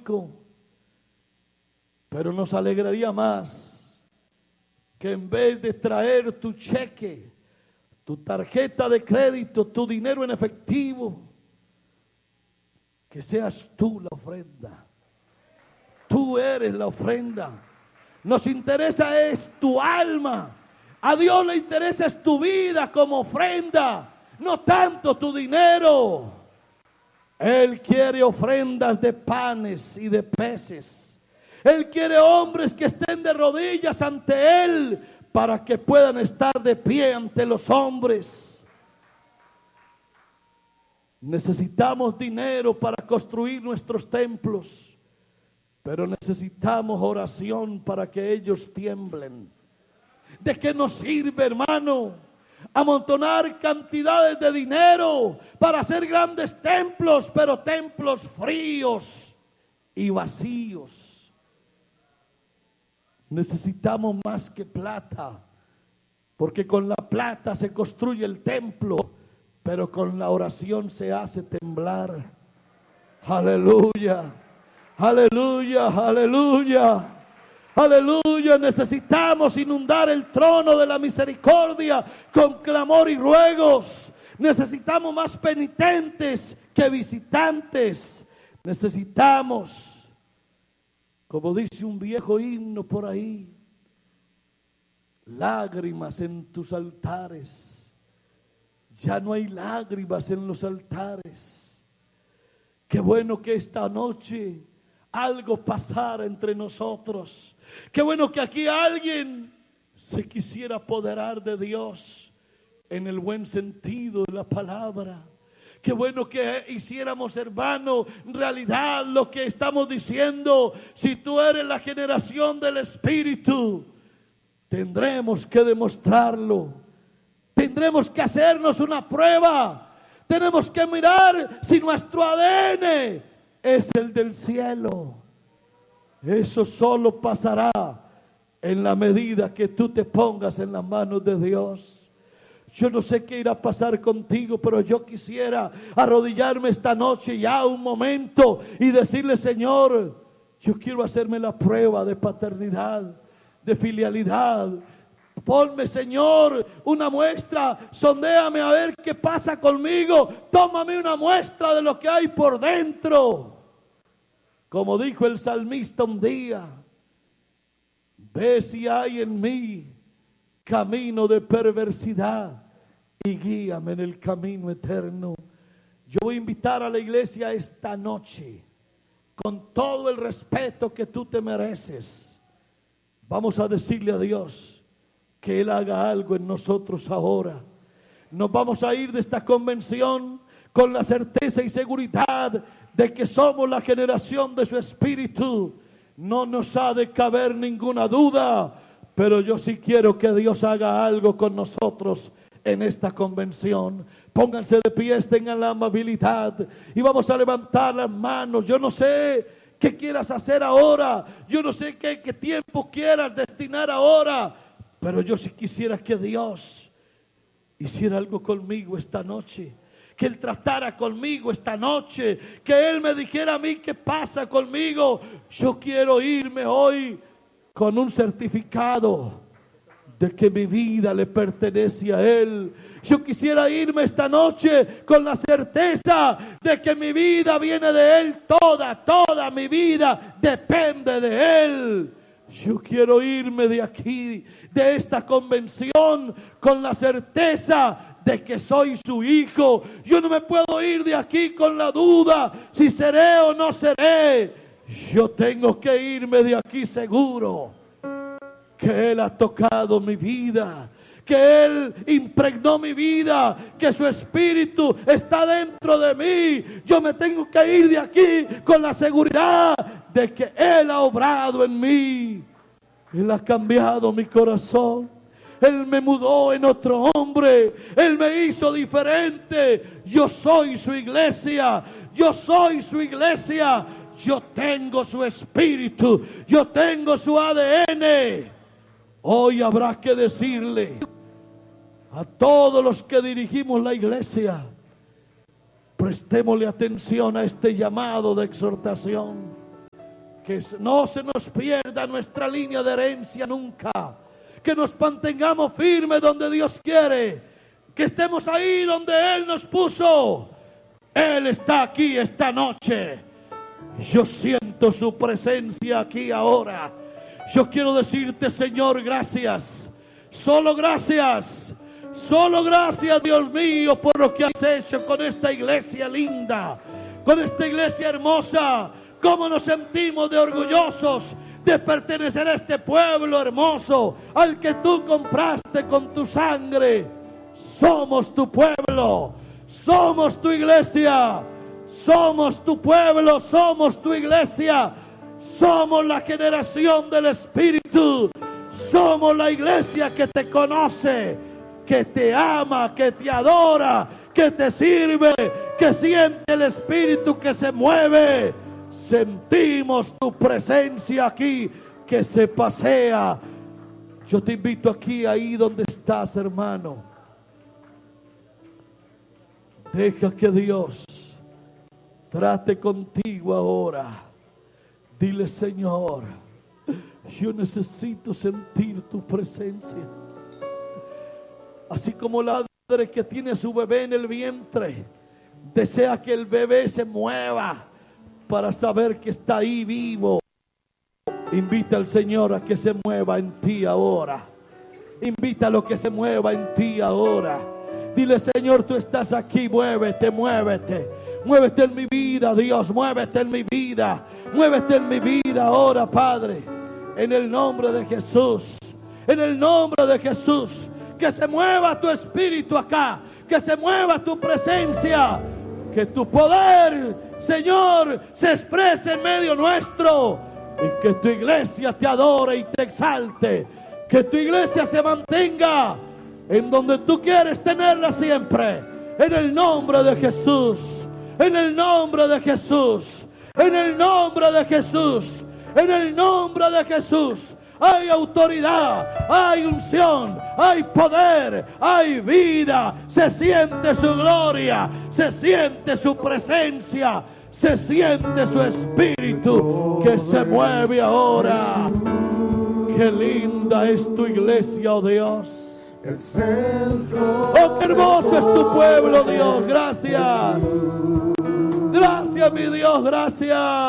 económico, pero nos alegraría más que en vez de traer tu cheque, tu tarjeta de crédito, tu dinero en efectivo, que seas tú la ofrenda. Tú eres la ofrenda. Nos interesa es tu alma. A Dios le interesa es tu vida como ofrenda, no tanto tu dinero. Él quiere ofrendas de panes y de peces. Él quiere hombres que estén de rodillas ante Él para que puedan estar de pie ante los hombres. Necesitamos dinero para construir nuestros templos, pero necesitamos oración para que ellos tiemblen. ¿De qué nos sirve, hermano, amontonar cantidades de dinero para hacer grandes templos, pero templos fríos y vacíos? Necesitamos más que plata, porque con la plata se construye el templo, pero con la oración se hace temblar. Aleluya, aleluya, aleluya. Aleluya, necesitamos inundar el trono de la misericordia con clamor y ruegos. Necesitamos más penitentes que visitantes. Necesitamos, como dice un viejo himno por ahí, lágrimas en tus altares. Ya no hay lágrimas en los altares. Qué bueno que esta noche algo pasara entre nosotros. Qué bueno que aquí alguien se quisiera apoderar de Dios en el buen sentido de la palabra. Qué bueno que hiciéramos, hermano, realidad lo que estamos diciendo. Si tú eres la generación del Espíritu, tendremos que demostrarlo. Tendremos que hacernos una prueba. Tenemos que mirar si nuestro ADN es el del cielo. Eso solo pasará en la medida que tú te pongas en las manos de Dios. Yo no sé qué irá a pasar contigo, pero yo quisiera arrodillarme esta noche ya un momento y decirle: Señor, yo quiero hacerme la prueba de paternidad, de filialidad. Ponme, Señor, una muestra, sondéame a ver qué pasa conmigo. Tómame una muestra de lo que hay por dentro. Como dijo el salmista un día: ve si hay en mí camino de perversidad y guíame en el camino eterno. Yo voy a invitar a la iglesia esta noche, con todo el respeto que tú te mereces. Vamos a decirle a Dios que Él haga algo en nosotros ahora. Nos vamos a ir de esta convención con la certeza y seguridad de que somos la generación de su Espíritu. No nos ha de caber ninguna duda, pero yo sí quiero que Dios haga algo con nosotros en esta convención. Pónganse de pie, tengan la amabilidad y vamos a levantar las manos. Yo no sé qué quieras hacer ahora, yo no sé qué tiempo quieras destinar ahora, pero yo sí quisiera que Dios hiciera algo conmigo esta noche. Que Él tratara conmigo esta noche, que Él me dijera a mí qué pasa conmigo. Yo quiero irme hoy con un certificado de que mi vida le pertenece a Él. Yo quisiera irme esta noche con la certeza de que mi vida viene de Él. Toda mi vida depende de Él. Yo quiero irme de aquí, de esta convención, con la certeza de que soy su hijo. Yo no me puedo ir de aquí con la duda si seré o no seré. Yo tengo que irme de aquí seguro que Él ha tocado mi vida, que Él impregnó mi vida, que su Espíritu está dentro de mí. Yo me tengo que ir de aquí con la seguridad de que Él ha obrado en mí. Él ha cambiado mi corazón. Él me mudó en otro hombre. Él me hizo diferente. Yo soy su iglesia. Yo soy su iglesia. Yo tengo su espíritu. Yo tengo su ADN. Hoy habrá que decirle a todos los que dirigimos la iglesia: prestémosle atención a este llamado de exhortación. Que no se nos pierda nuestra línea de herencia nunca. Que nos mantengamos firmes donde Dios quiere. Que estemos ahí donde Él nos puso. Él está aquí esta noche. Yo siento su presencia aquí ahora. Yo quiero decirte, Señor, gracias. Solo gracias. Solo gracias, Dios mío, por lo que has hecho con esta iglesia linda, con esta iglesia hermosa. Cómo nos sentimos de orgullosos de pertenecer a este pueblo hermoso, al que tú compraste con tu sangre. Somos tu pueblo, somos tu iglesia, somos tu pueblo, somos tu iglesia, somos la generación del Espíritu, somos la iglesia que te conoce, que te ama, que te adora, que te sirve, que siente el Espíritu que se mueve. Sentimos tu presencia aquí que se pasea. Yo te invito aquí, ahí donde estás, hermano. Deja que Dios trate contigo ahora. Dile, Señor, yo necesito sentir tu presencia. Así como la madre que tiene a su bebé en el vientre desea que el bebé se mueva para saber que está ahí vivo. Invita al Señor a que se mueva en ti ahora. Invítalo a que se mueva en ti ahora. Dile, Señor, tú estás aquí, muévete, muévete. Muévete en mi vida, Dios, muévete en mi vida. Muévete en mi vida ahora, Padre. En el nombre de Jesús. En el nombre de Jesús. Que se mueva tu espíritu acá. Que se mueva tu presencia. Que tu poder, Señor, se exprese en medio nuestro. Y que tu iglesia te adore y te exalte. Que tu iglesia se mantenga en donde tú quieres tenerla siempre. En el nombre de Jesús. En el nombre de Jesús. En el nombre de Jesús. En el nombre de Jesús. Hay autoridad, hay unción, hay poder, hay vida. Se siente su gloria, se siente su presencia, se siente su espíritu que se mueve ahora. Qué linda es tu iglesia, oh Dios. Oh, qué hermoso es tu pueblo, Dios. Gracias. Gracias, mi Dios, gracias.